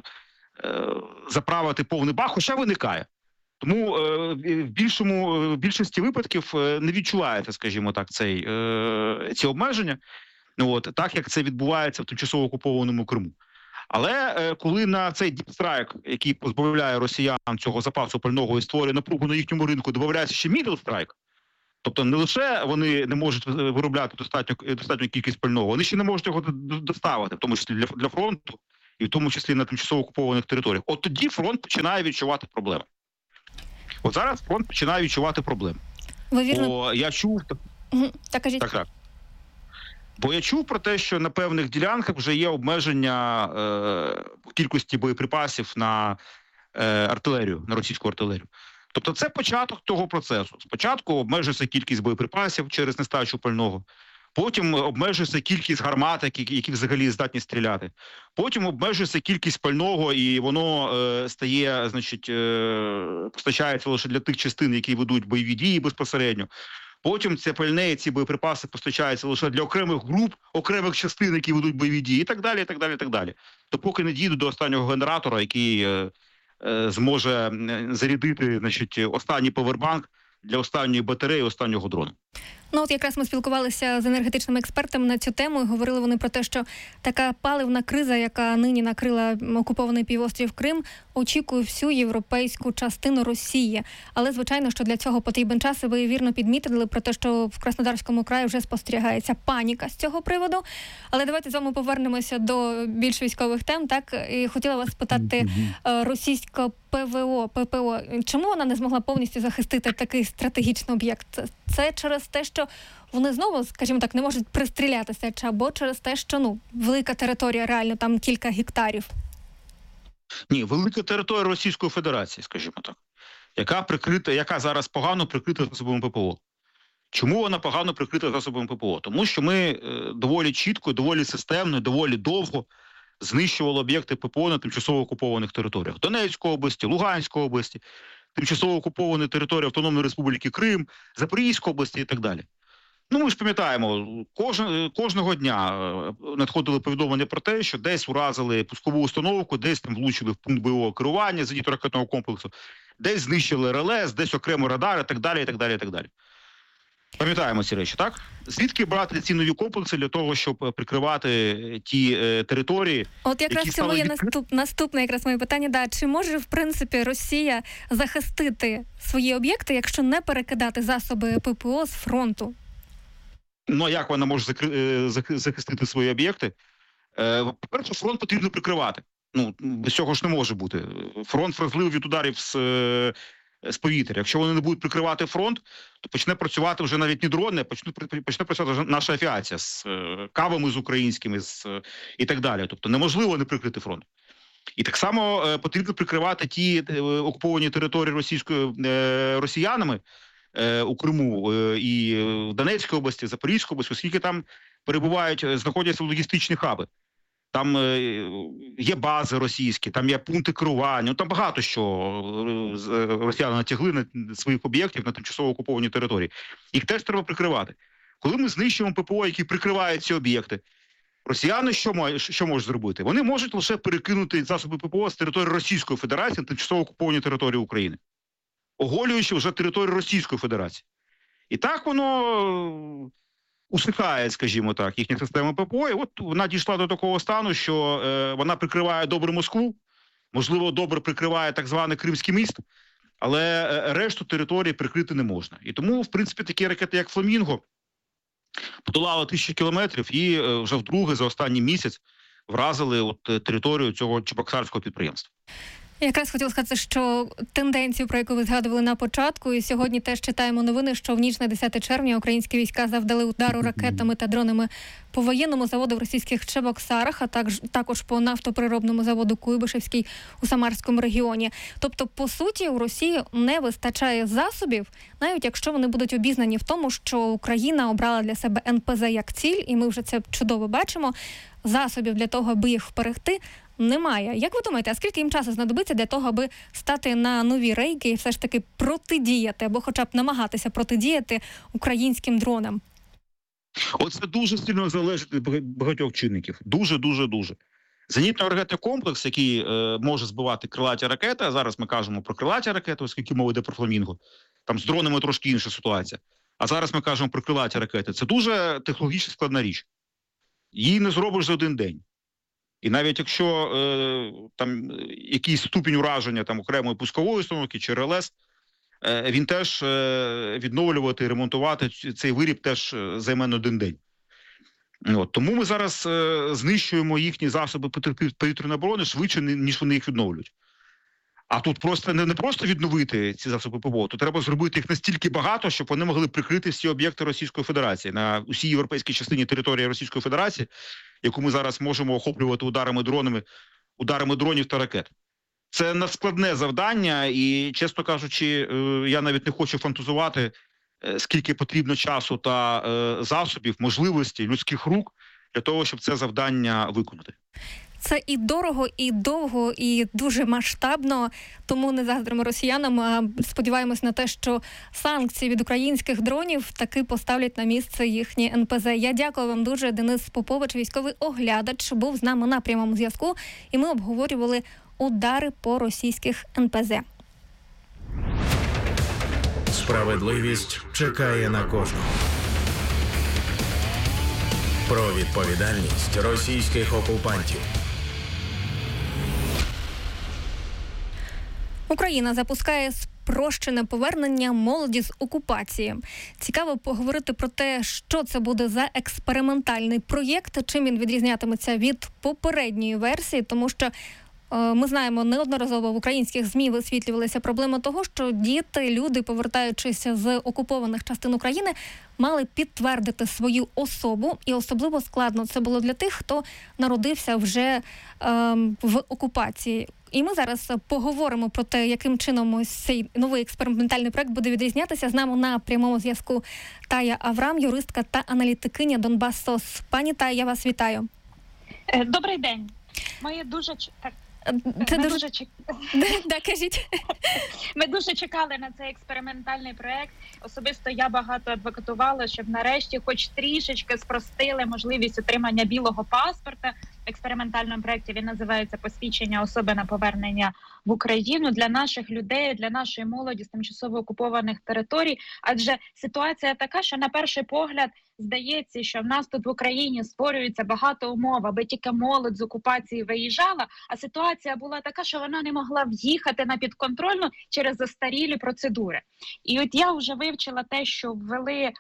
заправити повний бак, хоча виникає. Тому в більшості випадків не відчуваєте, скажімо так, ці обмеження, так як це відбувається в тимчасово окупованому Криму. Але коли на цей діпстрайк, який позбавляє росіян цього запасу пального і створює напругу на їхньому ринку, додається ще мідлстрайк, тобто не лише вони не можуть виробляти достатню кількість пального, вони ще не можуть його доставити, в тому числі для фронту і в тому числі на тимчасово окупованих територіях. От тоді фронт починає відчувати проблеми. От зараз фронт починає відчувати проблеми. Бо я чув... Так. Бо я чув про те, що на певних ділянках вже є обмеження кількості боєприпасів на артилерію, на російську артилерію. Тобто це початок того процесу. Спочатку обмежується кількість боєприпасів через нестачу пального, потім обмежується кількість гармат, які взагалі здатні стріляти, потім обмежується кількість пального і воно стає, значить, постачається лише для тих частин, які ведуть бойові дії безпосередньо. Потім це пальне і ці боєприпаси постачаються лише для окремих груп, окремих частин, які ведуть бойові дії, і так далі, і так далі, і так далі. То поки не дійдуть до останнього генератора, який зможе зарядити, значить, останній повербанк для останньої батареї, останнього дрону. Ну от якраз ми спілкувалися з енергетичними експертами на цю тему і говорили вони про те, що така паливна криза, яка нині накрила окупований півострів Крим, очікує всю європейську частину Росії. Але, звичайно, що для цього потрібен час, і ви вірно підмітили про те, що в Краснодарському краї вже спостерігається паніка з цього приводу. Але давайте з вами повернемося до більш військових тем, так? І хотіла вас спитати, російська ППО, чому вона не змогла повністю захистити такий стратегічний об'єкт? Це через те, що вони знову, скажімо так, не можуть пристрілятися, або через те, що, велика територія, реально, там кілька гектарів? Ні, велика територія Російської Федерації, скажімо так, яка зараз погано прикрита засобами ППО. Чому вона погано прикрита засобами ППО? Тому що ми доволі чітко, доволі системно, доволі довго знищували об'єкти ППО на тимчасово окупованих територіях. Донецької області, Луганської області, тимчасово окуповані території Автономної Республіки Крим, Запорізької області і так далі. Ми ж пам'ятаємо, кожного дня надходили повідомлення про те, що десь уразили пускову установку, десь там влучили в пункт бойового керування зенітно-ракетного комплексу, десь знищили РЛС, десь окремо радар і так далі, і так далі, і так далі. Пам'ятаємо ці речі, так? Звідки брати ці нові комплекси для того, щоб прикривати ті території, от якраз які цьому є наступне якраз моє питання. Чи може, в принципі, Росія захистити свої об'єкти, якщо не перекидати засоби ППО з фронту? А як вона може захистити свої об'єкти? По-перше, фронт потрібно прикривати. Без цього ж не може бути. Фронт вразливий від ударів з повітря. Якщо вони не будуть прикривати фронт, то почне працювати вже навіть не дрони, почне працювати наша авіація з кавами з українськими і так далі. Тобто неможливо не прикрити фронт. І так само потрібно прикривати ті окуповані території росіянами у Криму і в Донецькій області, Запорізькій області, оскільки там знаходяться логістичні хаби. Там є бази російські, там є пункти керування, там багато що росіяни натягли на своїх об'єктів на тимчасово окуповані території. Їх теж треба прикривати. Коли ми знищуємо ППО, які прикривають ці об'єкти, росіяни що можуть зробити? Вони можуть лише перекинути засоби ППО з території Російської Федерації на тимчасово окуповані території України, оголюючи вже територію Російської Федерації. І так воно усихає, скажімо так, їхня система ППО, і от вона дійшла до такого стану, що вона прикриває добре Москву, можливо, добре прикриває так званий Кримський міст, але решту території прикрити не можна. І тому, в принципі, такі ракети, як «Фламінго», подолали 1000 кілометрів і вже вдруге за останній місяць вразили територію цього чебоксарського підприємства. Я якраз хотіла сказати, що тенденцію, про яку ви згадували на початку, і сьогодні теж читаємо новини, що в ніч на 10 червня українські війська завдали удару ракетами та дронами по воєнному заводу в російських Чебоксарах, а також по нафтопереробному заводу Куйбишевський у Самарському регіоні. Тобто, по суті, у Росії не вистачає засобів, навіть якщо вони будуть обізнані в тому, що Україна обрала для себе НПЗ як ціль, і ми вже це чудово бачимо, засобів для того, аби їх вберегти, немає. Як ви думаєте, а скільки їм часу знадобиться для того, аби стати на нові рейки і все ж таки протидіяти, або хоча б намагатися протидіяти українським дронам? Оце дуже сильно залежить від багатьох чинників. Дуже. Зенітно-ракетний комплекс, який може збивати крилаті ракети, а зараз ми кажемо про крилаті ракети, оскільки мова йде про фламінго, там з дронами трошки інша ситуація. А зараз ми кажемо про крилаті ракети. Це дуже технологічно складна річ. Її не зробиш за один день. І навіть якщо там якийсь ступінь ураження там окремої пускової установки чи РЛС, він теж відновлювати, ремонтувати цей виріб теж займе на один день. От. Тому ми зараз знищуємо їхні засоби повітряної оборони швидше, ніж вони їх відновлюють. А тут просто не просто відновити ці засоби ППО, то треба зробити їх настільки багато, щоб вони могли прикрити всі об'єкти Російської Федерації на усій європейській частині території Російської Федерації, яку ми зараз можемо охоплювати ударами дронів та ракет. Це надскладне завдання і, чесно кажучи, я навіть не хочу фантазувати, скільки потрібно часу та засобів, можливостей, людських рук для того, щоб це завдання виконати. Це і дорого, і довго, і дуже масштабно, тому не заздримо росіянам, а сподіваємось на те, що санкції від українських дронів таки поставлять на місце їхні НПЗ. Я дякую вам дуже. Денис Попович, військовий оглядач, був з нами на прямому зв'язку, і ми обговорювали удари по російських НПЗ. Справедливість чекає на кожного. Про відповідальність російських окупантів. Україна запускає спрощене повернення молоді з окупації. Цікаво поговорити про те, що це буде за експериментальний проєкт, чим він відрізнятиметься від попередньої версії, тому що ми знаємо, неодноразово в українських ЗМІ висвітлювалася проблема того, що діти, люди, повертаючись з окупованих частин України, мали підтвердити свою особу, і особливо складно це було для тих, хто народився вже в окупації. І ми зараз поговоримо про те, яким чином ось цей новий експериментальний проект буде відрізнятися. З нами на прямому зв'язку Тая Аврам, юристка та аналітикиня Донбас-СОС. Пані Тая, я вас вітаю. Добрий день. Ми дуже Ми дуже чекали на цей експериментальний проект. Особисто я багато адвокатувала, щоб нарешті хоч трішечки спростили можливість отримання білого паспорта. В експериментальному проєкті він називається «Посвідчення особи на повернення в Україну» для наших людей, для нашої молоді з тимчасово окупованих територій. Адже ситуація така, що на перший погляд здається, що в нас тут в Україні створюється багато умов, аби тільки молодь з окупації виїжджала, а ситуація була така, що вона не могла в'їхати на підконтрольну через застарілі процедури. І от я вже вивчила те, що ввели,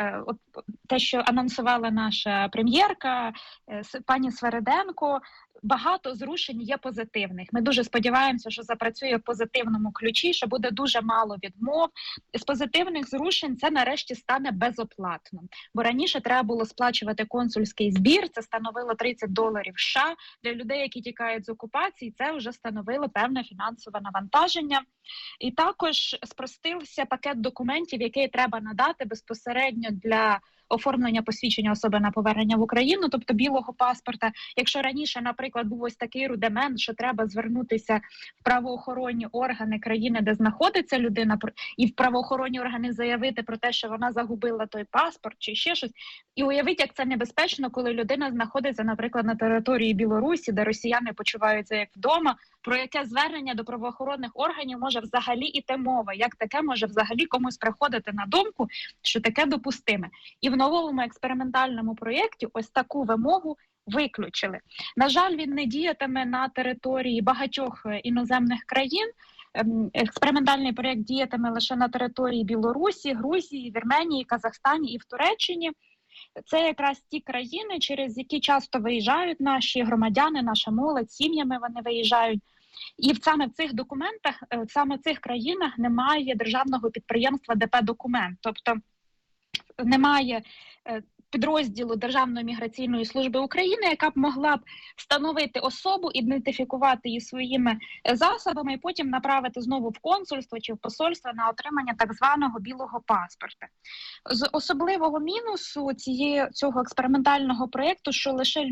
те, що анонсувала наша прем'єрка, пані Свериденко. Багато зрушень є позитивних. Ми дуже сподіваємося, що запрацює в позитивному ключі, що буде дуже мало відмов. З позитивних зрушень це нарешті стане безоплатно. Бо раніше треба було сплачувати консульський збір, це становило $30 США. Для людей, які тікають з окупації, це вже становило певне фінансове навантаження. І також спростився пакет документів, який треба надати безпосередньо для оформлення посвідчення особи на повернення в Україну, тобто білого паспорта. Якщо раніше, наприклад, був ось такий рудимент, що треба звернутися в правоохоронні органи країни, де знаходиться людина, і в правоохоронні органи заявити про те, що вона загубила той паспорт чи ще щось. І уявіть, як це небезпечно, коли людина знаходиться, наприклад, на території Білорусі, де росіяни почуваються як вдома, про яке звернення до правоохоронних органів може взагалі іти мова, як таке може взагалі комусь приходити на думку, що таке допустиме. І в новому експериментальному проєкті ось таку вимогу виключили. На жаль, він не діятиме на території багатьох іноземних країн. Експериментальний проєкт діятиме лише на території Білорусі, Грузії, Вірменії, Казахстані і в Туреччині. Це якраз ті країни, через які часто виїжджають наші громадяни, наша молодь, сім'ями вони виїжджають. І саме в цих документах, саме в цих країнах немає державного підприємства ДП «Документ». Тобто немає підрозділу Державної міграційної служби України, яка б могла б встановити особу, ідентифікувати її своїми засобами і потім направити знову в консульство чи в посольство на отримання так званого білого паспорта. З особливого мінусу цього експериментального проєкту, що лише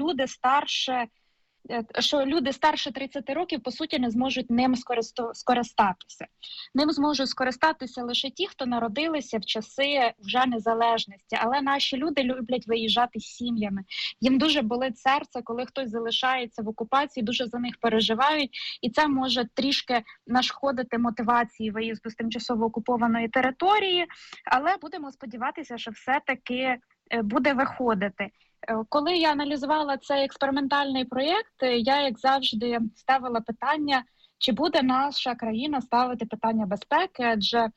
люди старше 30 років, по суті, не зможуть ним скористатися. Ним зможуть скористатися лише ті, хто народилися в часи вже незалежності. Але наші люди люблять виїжджати з сім'ями. Їм дуже болить серце, коли хтось залишається в окупації, дуже за них переживають. І це може трішки нашкодити мотивації виїзду з тимчасово окупованої території. Але будемо сподіватися, що все-таки буде виходити. Коли я аналізувала цей експериментальний проєкт, я, як завжди, ставила питання, чи буде наша країна ставити питання безпеки, адже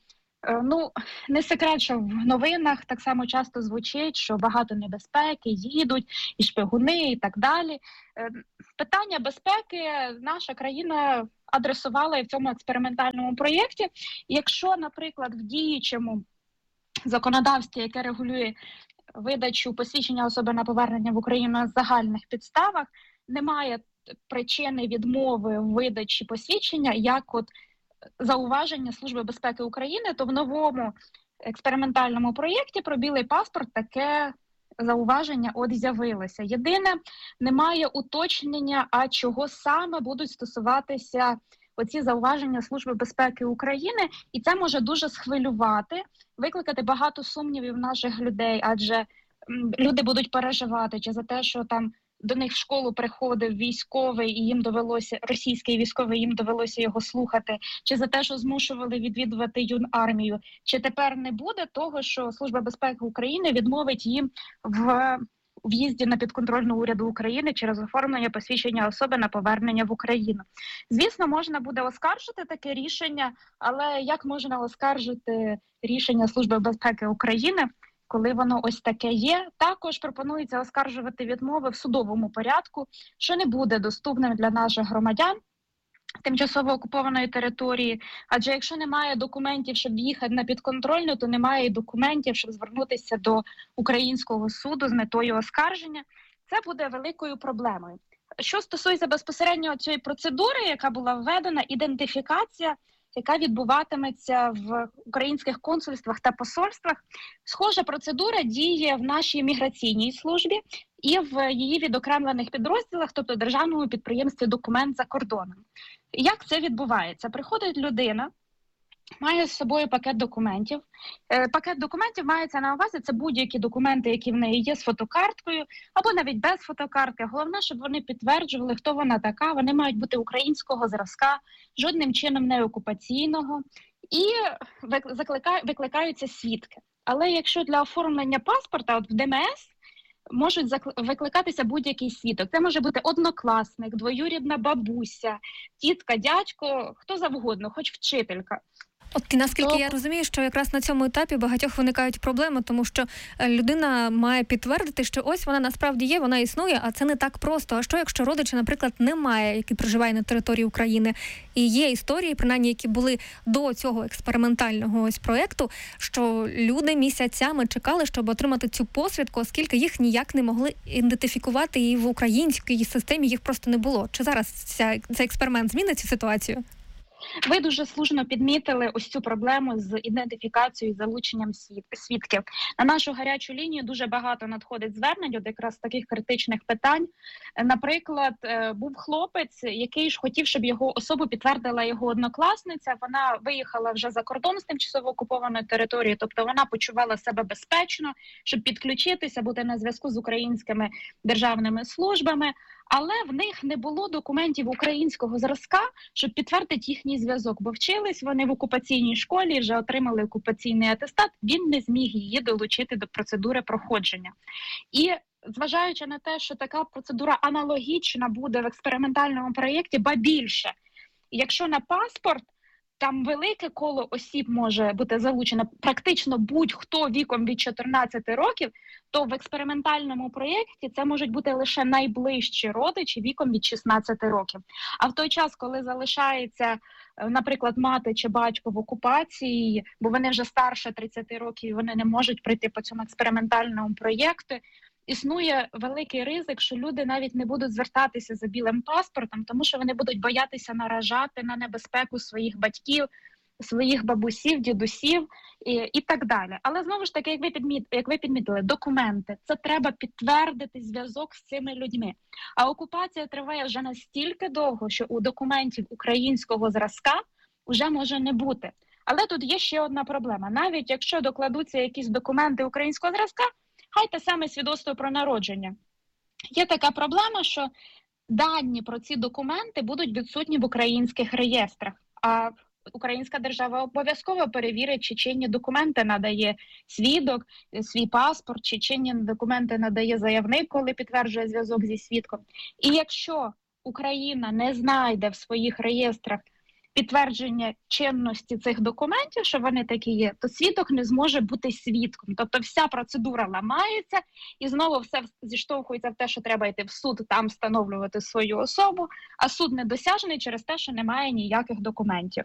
не секрет, що в новинах так само часто звучить, що багато небезпеки, їдуть, і шпигуни, і так далі. Питання безпеки наша країна адресувала і в цьому експериментальному проєкті. Якщо, наприклад, в діючому законодавстві, яке регулює видачу посвідчення особи на повернення в Україну на загальних підставах, немає причини відмови в видачі посвідчення, як от зауваження Служби безпеки України, то в новому експериментальному проєкті про білий паспорт таке зауваження от з'явилося. Єдине, немає уточнення, а чого саме будуть стосуватися оці зауваження Служби безпеки України, і це може дуже схвилювати, викликати багато сумнівів наших людей, адже люди будуть переживати чи за те, що там до них в школу приходив військовий, і їм довелося, російський військовий, їм довелося його слухати, чи за те, що змушували відвідувати юнармію, чи тепер не буде того, що Служба безпеки України відмовить їм в в'їзді на підконтрольну уряду України через оформлення посвідчення особи на повернення в Україну. Звісно, можна буде оскаржити таке рішення, але як можна оскаржити рішення Служби безпеки України, коли воно ось таке є? Також пропонується оскаржувати відмови в судовому порядку, що не буде доступним для наших громадян тимчасово окупованої території, адже якщо немає документів, щоб їхати на підконтрольну, то немає і документів, щоб звернутися до українського суду з метою оскарження. Це буде великою проблемою. Що стосується безпосередньо цієї процедури, яка була введена, ідентифікація, яка відбуватиметься в українських консульствах та посольствах, схожа процедура діє в нашій міграційній службі і в її відокремлених підрозділах, тобто державному підприємстві «Документ» за кордоном. Як це відбувається? Приходить людина, має з собою пакет документів. Пакет документів мається на увазі, це будь-які документи, які в неї є з фотокарткою, або навіть без фотокартки. Головне, щоб вони підтверджували, хто вона така. Вони мають бути українського зразка, жодним чином не окупаційного. І викликаються свідки. Але якщо для оформлення паспорта, от в ДМС, можуть викликатися будь-який свідок. Це може бути однокласник, двоюрідна бабуся, тітка, дядько, хто завгодно, хоч вчителька. От наскільки я розумію, що якраз на цьому етапі багатьох виникають проблеми, тому що людина має підтвердити, що ось вона насправді є, вона існує, а це не так просто. А що, якщо родича, наприклад, немає, який проживає на території України, і є історії, принаймні, які були до цього експериментального ось проєкту, що люди місяцями чекали, щоб отримати цю посвідку, оскільки їх ніяк не могли ідентифікувати, і в українській системі їх просто не було. Чи зараз цей експеримент змінить цю ситуацію? Ви дуже слушно підмітили ось цю проблему з ідентифікацією і залученням свідків. На нашу гарячу лінію дуже багато надходить звернень от якраз таких критичних питань. Наприклад, був хлопець, який ж хотів, щоб його особу підтвердила його однокласниця. Вона виїхала вже за кордон з тимчасово окупованої території, тобто вона почувала себе безпечно, щоб підключитися, бути на зв'язку з українськими державними службами. Але в них не було документів українського зразка, щоб підтвердити їхній зв'язок, бо вчились вони в окупаційній школі, вже отримали окупаційний атестат, він не зміг її долучити до процедури проходження. І зважаючи на те, що така процедура аналогічна буде в експериментальному проєкті, ба більше, якщо на паспорт, там велике коло осіб може бути залучено, практично будь-хто віком від 14 років, то в експериментальному проєкті це можуть бути лише найближчі родичі віком від 16 років. А в той час, коли залишається, наприклад, мати чи батько в окупації, бо вони вже старше 30 років і вони не можуть прийти по цьому експериментальному проєкту, існує великий ризик, що люди навіть не будуть звертатися за білим паспортом, тому що вони будуть боятися наражати на небезпеку своїх батьків, своїх бабусів, дідусів і так далі. Але знову ж таки, як ви підмітили, документи – це треба підтвердити зв'язок з цими людьми. А окупація триває вже настільки довго, що у документів українського зразка вже може не бути. Але тут є ще одна проблема. Навіть якщо докладуться якісь документи українського зразка, хай те саме свідоцтво про народження. Є така проблема, що дані про ці документи будуть відсутні в українських реєстрах, а українська держава обов'язково перевірить, чи чинні документи надає свідок, свій паспорт, чи чинні документи надає заявник, коли підтверджує зв'язок зі свідком. І якщо Україна не знайде в своїх реєстрах підтвердження чинності цих документів, що вони такі є, то свідок не зможе бути свідком. Тобто вся процедура ламається і знову все зіштовхується в те, що треба йти в суд, там встановлювати свою особу, а суд недосяжний через те, що немає ніяких документів.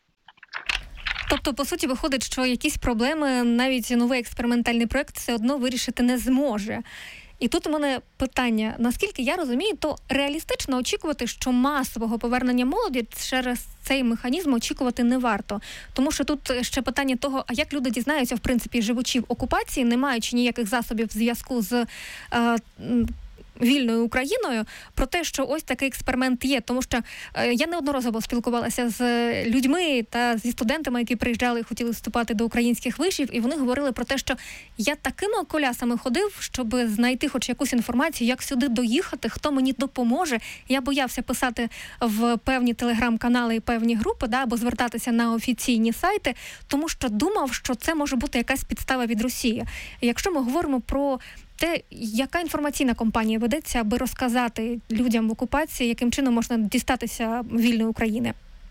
Тобто, по суті, виходить, що якісь проблеми навіть новий експериментальний проєкт все одно вирішити не зможе. І тут у мене питання, наскільки я розумію, то реалістично очікувати, що масового повернення молоді через цей механізм очікувати не варто. Тому що тут ще питання того, а як люди дізнаються, в принципі, живучи в окупації, не маючи ніяких засобів зв'язку з вільною Україною, про те, що ось такий експеримент є. Тому що я неодноразово спілкувалася з людьми та зі студентами, які приїжджали і хотіли вступати до українських вишів, і вони говорили про те, що я такими колясами ходив, щоб знайти хоч якусь інформацію, як сюди доїхати, хто мені допоможе. Я боявся писати в певні телеграм-канали і певні групи, або звертатися на офіційні сайти, тому що думав, що це може бути якась підстава від Росії. Якщо ми говоримо про те, яка інформаційна кампанія ведеться, аби розказати людям в окупації, яким чином можна дістатися вільної України?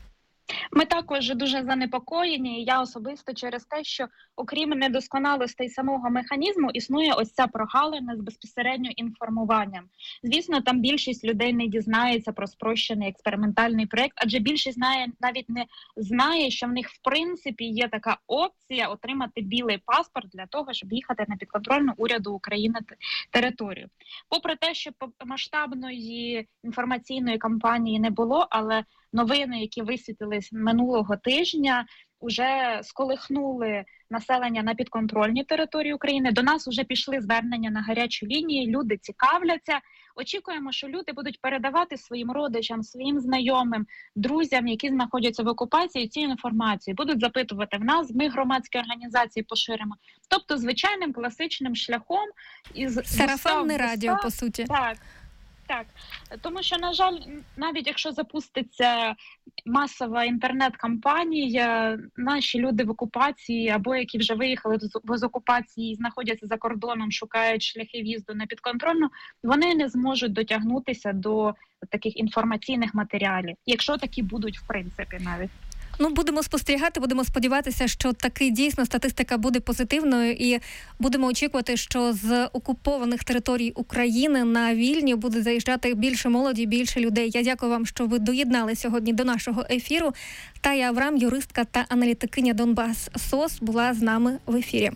Ми також дуже занепокоєні, і я особисто через те, що окрім недосконалостей самого механізму, існує ось ця прогалина з безпосередньо інформуванням. Звісно, там більшість людей не дізнається про спрощений експериментальний проєкт, адже більшість навіть не знає, що в них в принципі є така опція отримати білий паспорт для того, щоб їхати на підконтрольну уряду України територію. Попри те, що масштабної інформаційної кампанії не було, але новини, які висвітлились минулого тижня, вже сколихнули населення на підконтрольній території України. До нас вже пішли звернення на гарячу лінію, люди цікавляться. Очікуємо, що люди будуть передавати своїм родичам, своїм знайомим, друзям, які знаходяться в окупації, цю інформацію. Будуть запитувати в нас, ми громадські організації поширимо. Тобто звичайним класичним шляхом. Сарафанне радіо, по суті. Так, тому що, на жаль, навіть якщо запуститься масова інтернет-кампанія, наші люди в окупації або які вже виїхали з окупації і знаходяться за кордоном, шукають шляхи в'їзду на підконтрольну, вони не зможуть дотягнутися до таких інформаційних матеріалів, якщо такі будуть в принципі навіть. Будемо спостерігати, будемо сподіватися, що таки дійсно статистика буде позитивною і будемо очікувати, що з окупованих територій України на вільні буде заїжджати більше молоді, більше людей. Я дякую вам, що ви доєднали сьогодні до нашого ефіру. Тая Аврам, юристка та аналітикиня Донбас СОС, була з нами в ефірі.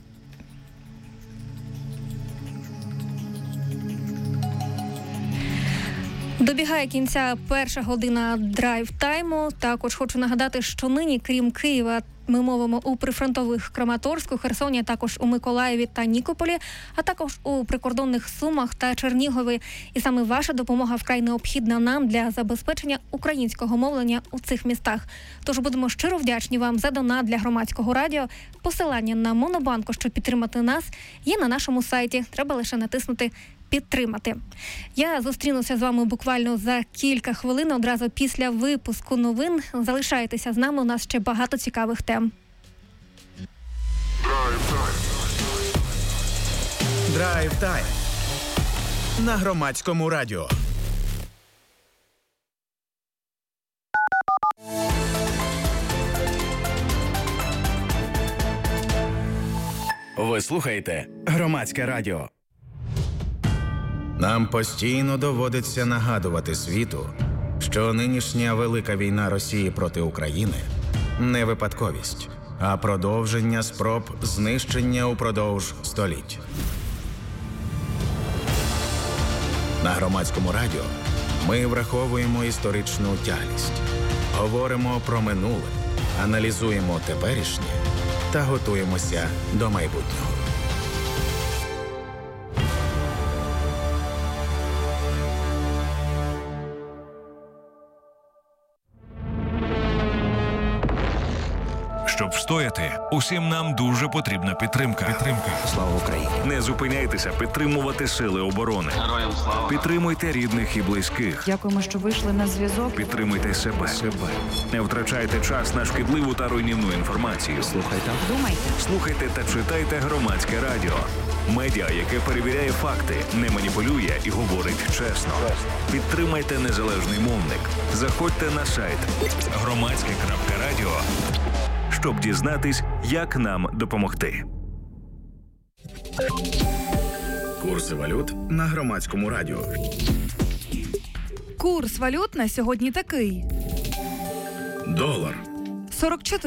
Добігає кінця перша година драйв-тайму. Також хочу нагадати, що нині, крім Києва, ми мовимо у прифронтових Краматорську, Херсоні, а також у Миколаєві та Нікополі, а також у прикордонних Сумах та Чернігові. І саме ваша допомога вкрай необхідна нам для забезпечення українського мовлення у цих містах. Тож будемо щиро вдячні вам за донат для громадського радіо. Посилання на Монобанку, щоб підтримати нас, є на нашому сайті. Треба лише натиснути «Підтримати». Я зустрінуся з вами буквально за кілька хвилин, одразу після випуску новин. Залишайтеся з нами, у нас ще багато цікавих тем. Драйв-тайм на громадському радіо. Ви слухаєте Громадське радіо. Нам постійно доводиться нагадувати світу, що нинішня велика війна Росії проти України не випадковість, а продовження спроб знищення упродовж століть. На Громадському радіо ми враховуємо історичну тяглість, говоримо про минуле, аналізуємо теперішнє та готуємося до майбутнього. Щоб встояти, усім нам дуже потрібна підтримка. Слава Україні! Не зупиняйтеся підтримувати сили оборони. Героям слава! Підтримуйте рідних і близьких. Дякуємо, що вийшли на зв'язок. Підтримуйте себе. Не втрачайте час на шкідливу та руйнівну інформацію. Слухайте та читайте Громадське радіо. Медіа, яке перевіряє факти, не маніпулює і говорить чесно. Підтримайте незалежний мовник. Заходьте на сайт громадське.радіо, щоб дізнатись, як нам допомогти. Курси валют на Громадському радіо. Курс валют на сьогодні такий. Долар. 44